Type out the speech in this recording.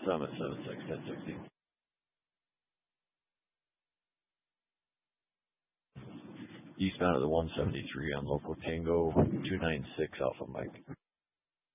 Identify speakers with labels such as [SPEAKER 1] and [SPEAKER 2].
[SPEAKER 1] Summit 76, 1060. Eastbound at the 173 on local Tango 296 Alpha Mike.